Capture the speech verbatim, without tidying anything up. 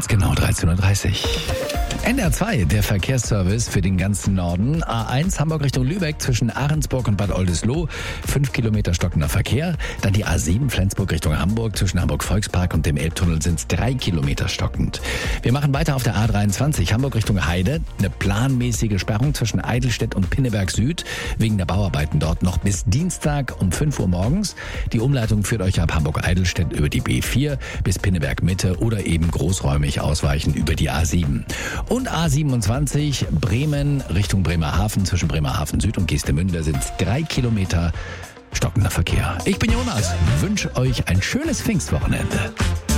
Ganz genau dreizehn Uhr dreißig. N R zwei, der Verkehrsservice für den ganzen Norden. A eins Hamburg Richtung Lübeck zwischen Ahrensburg und Bad Oldesloe. Fünf Kilometer stockender Verkehr. Dann die A sieben Flensburg Richtung Hamburg. Zwischen Hamburg-Volkspark und dem Elbtunnel sind es drei Kilometer stockend. Wir machen weiter auf der A dreiundzwanzig Hamburg Richtung Heide. Eine planmäßige Sperrung zwischen Eidelstedt und Pinneberg Süd. Wegen der Bauarbeiten dort noch bis Dienstag um fünf Uhr morgens. Die Umleitung führt euch ab Hamburg-Eidelstedt über die B vier bis Pinneberg Mitte oder eben großräumig ausweichen über die A sieben. Und A siebenundzwanzig Bremen Richtung Bremerhaven zwischen Bremerhaven Süd und Geestemünde sind es drei Kilometer stockender Verkehr. Ich bin Jonas, wünsche euch ein schönes Pfingstwochenende.